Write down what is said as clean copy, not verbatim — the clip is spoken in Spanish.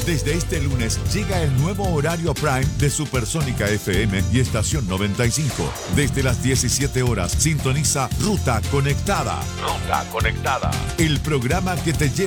Desde este lunes llega el nuevo horario prime de Supersónica FM y Estación 95. Desde las 17 horas sintoniza Ruta Conectada. Ruta Conectada. El programa que te lleva